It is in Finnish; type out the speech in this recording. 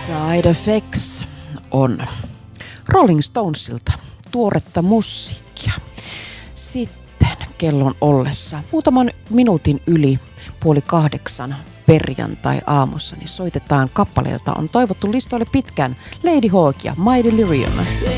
Side Effects on Rolling Stonesilta tuoretta musiikkia. Sitten kellon ollessa muutaman minuutin yli 7:30 perjantai-aamussa niin soitetaan kappaleelta on toivottu listoille pitkään Lady Hawk ja My Delirium.